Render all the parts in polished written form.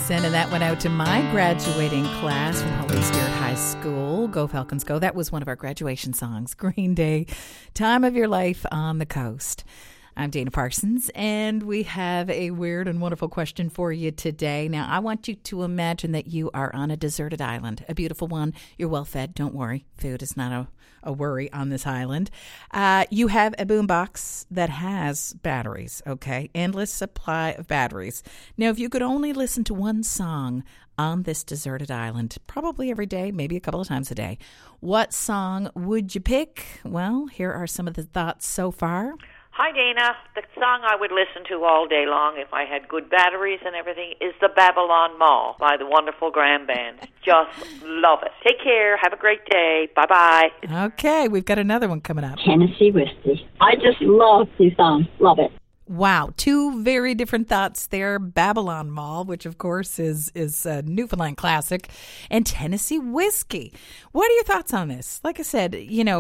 Jackson, and that went out to my graduating class from Holy Spirit High School. Go Falcons Go. That was one of our graduation songs. Green Day, Time of Your Life on the Coast. I'm Dana Parsons, and we have a weird and wonderful question for you today. Now, I want you to imagine that you are on a deserted island, a beautiful one. You're well fed. Don't worry. Food is not a worry on this island. You have a boombox that has batteries, okay? Endless supply of batteries. Now, if you could only listen to one song on this deserted island, probably every day, maybe a couple of times a day, what song would you pick? Well, here are some of the thoughts so far. Hi, Dana. The song I would listen to all day long if I had good batteries and everything is the Babylon Mall by the wonderful Graham Band. Just love it. Take care. Have a great day. Bye-bye. Okay, we've got another one coming up. Tennessee Whiskey. I just love the song. Love it. Wow, two very different thoughts there. Babylon Mall, which of course is a Newfoundland classic, and Tennessee Whiskey. What are your thoughts on this? Like I said,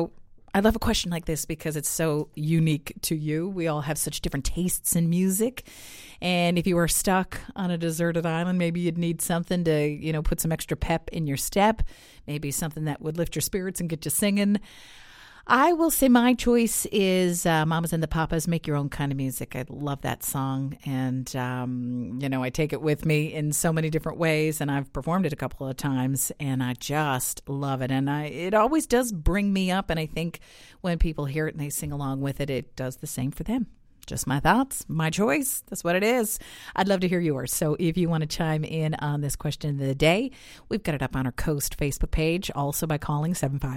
I love a question like this because it's so unique to you. We all have such different tastes in music. And if you were stuck on a deserted island, maybe you'd need something to, put some extra pep in your step. Maybe something that would lift your spirits and get you singing. I will say my choice is Mamas and the Papas, Make Your Own Kind of Music. I love that song. And, I take it with me in so many different ways. And I've performed it a couple of times. And I just love it. And it always does bring me up. And I think when people hear it and they sing along with it, it does the same for them. Just my thoughts, my choice. That's what it is. I'd love to hear yours. So if you want to chime in on this question of the day, we've got it up on our Coast Facebook page, also by calling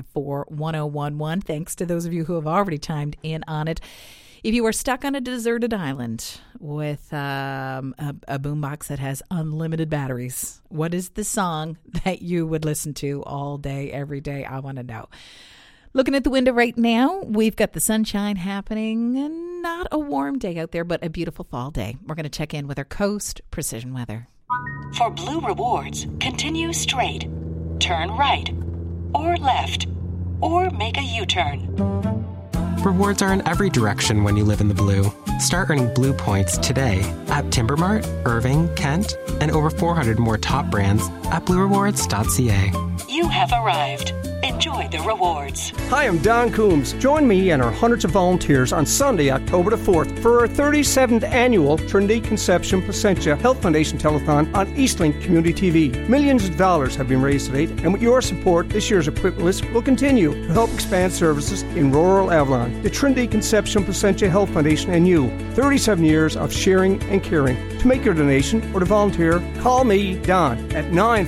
754-1011. Thanks to those of you who have already chimed in on it. If you are stuck on a deserted island with a boombox that has unlimited batteries, what is the song that you would listen to all day, every day? I want to know. Looking at the window right now, we've got the sunshine happening and not a warm day out there, but a beautiful fall day. We're going to check in with our Coast Precision Weather. For Blue Rewards, continue straight, turn right, or left, or make a U-turn. Rewards are in every direction when you live in the Blue. Start earning Blue points today at Timbermart, Irving, Kent, and over 400 more top brands at bluerewards.ca. You have arrived. Enjoy the rewards. Hi, I'm Don Coombs. Join me and our hundreds of volunteers on Sunday, October the 4th for our 37th annual Trinity Conception Placentia Health Foundation Telethon on Eastlink Community TV. Millions of dollars have been raised to date, and with your support, this year's equipment list will continue to help expand services in rural Avalon. The Trinity Conception Placentia Health Foundation and you. 37 years of sharing and caring. To make your donation or to volunteer, call me, Don, at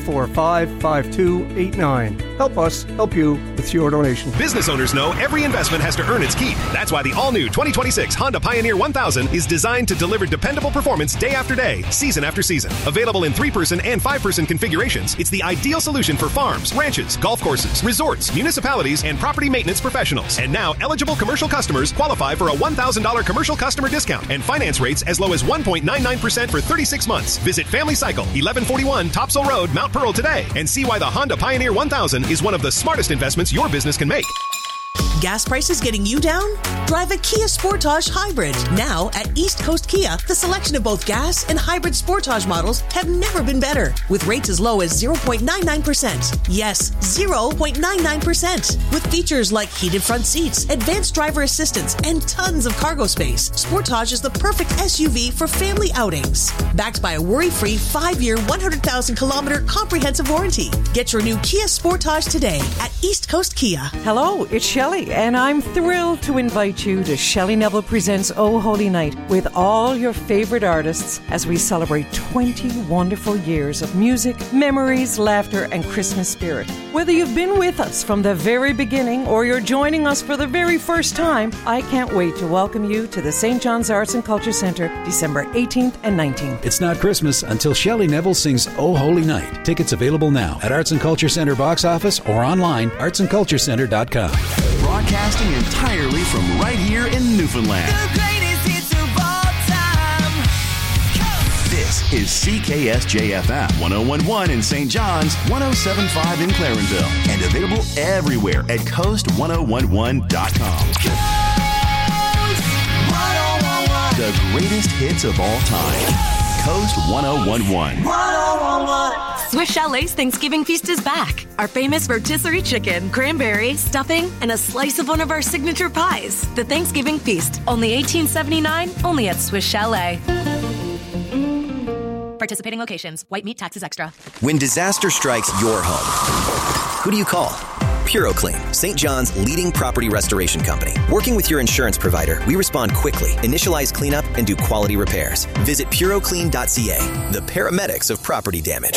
945-5289. Help us help you with your donation. Business owners know every investment has to earn its keep. That's why the all-new 2026 Honda Pioneer 1000 is designed to deliver dependable performance day after day, season after season. Available in 3-person and 5-person configurations, it's the ideal solution for farms, ranches, golf courses, resorts, municipalities, and property maintenance professionals. And now, eligible commercial customers qualify for a $1,000 commercial customer discount and finance rates as low as 1.99% for 36 months. Visit Family Cycle, 1141 Topsail Road, Mount Pearl today and see why the Honda Pioneer 1000 is one of the smartest investments your business can make. Gas prices getting you down? Drive a Kia Sportage Hybrid. Now at East Coast Kia, the selection of both gas and hybrid Sportage models have never been better. With rates as low as 0.99%. Yes, 0.99%. With features like heated front seats, advanced driver assistance, and tons of cargo space, Sportage is the perfect SUV for family outings. Backed by a worry-free 5-year, 100,000-kilometer comprehensive warranty. Get your new Kia Sportage today at East Coast Kia. Hello, it's Shelley, and I'm thrilled to invite you to Shelley Neville Presents Oh Holy Night with all your favorite artists as we celebrate 20 wonderful years of music, memories, laughter, and Christmas spirit. Whether you've been with us from the very beginning or you're joining us for the very first time, I can't wait to welcome you to the St. John's Arts and Culture Center December 18th and 19th. It's not Christmas until Shelley Neville sings Oh Holy Night. Tickets available now at Arts and Culture Center box office or online, artsandculturecenter.com. Broadcasting entirely from right here in Newfoundland. The greatest hits of all time. This is CKSJ-FM 101.1 in St. John's, 107.5 in Clarenville, and available everywhere at coast1011.com. Coast 1011. The greatest hits of all time. Coast 1011. 1011. 101. Swiss Chalet's Thanksgiving feast is back. Our famous rotisserie chicken, cranberry, stuffing, and a slice of one of our signature pies. The Thanksgiving feast, only $18.79, only at Swiss Chalet. Participating locations. White meat taxes extra. When disaster strikes your home, who do you call? PuroClean, St. John's leading property restoration company. Working with your insurance provider, we respond quickly, initialize cleanup, and do quality repairs. Visit PuroClean.ca, the paramedics of property damage.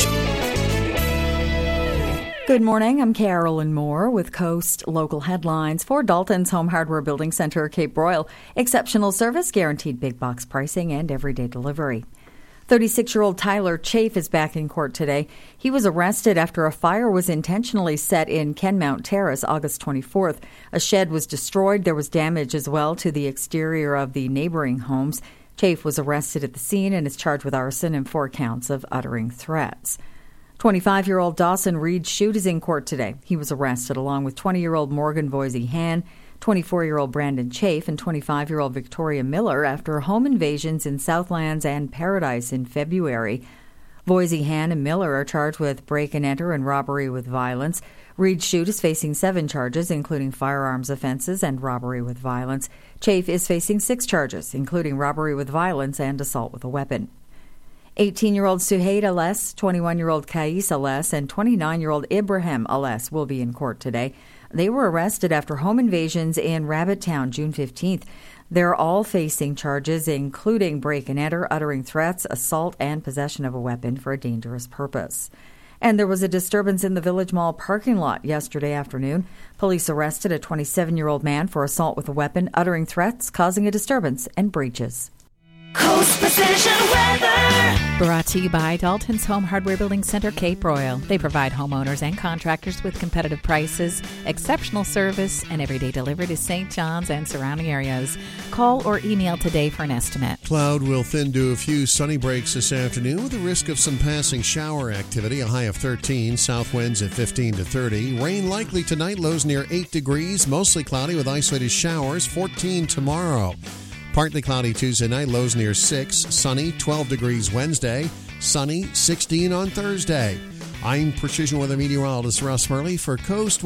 Good morning. I'm Carolyn Moore with Coast Local Headlines for Dalton's Home Hardware Building Center, Cape Royal. Exceptional service, guaranteed big box pricing, and everyday delivery. 36-year-old Tyler Chafe is back in court today. He was arrested after a fire was intentionally set in Kenmount Terrace August 24th. A shed was destroyed. There was damage as well to the exterior of the neighboring homes. Chafe was arrested at the scene and is charged with arson and 4 counts of uttering threats. 25-year-old Dawson Reed Shute is in court today. He was arrested along with 20-year-old Morgan Voisey Han, 24-year-old Brandon Chafe, and 25-year-old Victoria Miller after home invasions in Southlands and Paradise in February. Voisey, Han, and Miller are charged with break-and-enter and robbery with violence. Reed Shute is facing 7 charges, including firearms offenses and robbery with violence. Chafe is facing 6 charges, including robbery with violence and assault with a weapon. 18-year-old Suhaid Ales, 21-year-old Kais Ales, and 29-year-old Ibrahim Ales will be in court today. They were arrested after home invasions in Rabbit Town June 15th. They're all facing charges including break and enter, uttering threats, assault, and possession of a weapon for a dangerous purpose. And there was a disturbance in the Village Mall parking lot yesterday afternoon. Police arrested a 27-year-old man for assault with a weapon, uttering threats, causing a disturbance, and breaches. Coast Precision Weather. Brought to you by Dalton's Home Hardware Building Center, Cape Royal. They provide homeowners and contractors with competitive prices, exceptional service, and everyday delivery to St. John's and surrounding areas. Call or email today for an estimate. Cloud will thin to a few sunny breaks this afternoon with a risk of some passing shower activity, a high of 13, south winds at 15 to 30. Rain likely tonight, lows near 8 degrees, mostly cloudy with isolated showers, 14 tomorrow. Partly cloudy Tuesday night, lows near 6. Sunny, 12 degrees Wednesday. Sunny, 16 on Thursday. I'm Precision Weather Meteorologist Russ Murley for Coast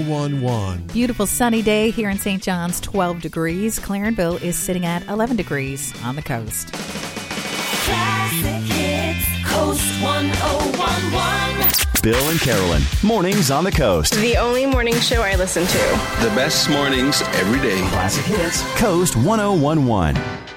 1011. Beautiful sunny day here in St. John's, 12 degrees. Clarenville is sitting at 11 degrees on the coast. Classic Hits, Coast 1011. Bill and Carolyn, mornings on the coast. The only morning show I listen to. The best mornings every day. Classic Hits, Coast 1011.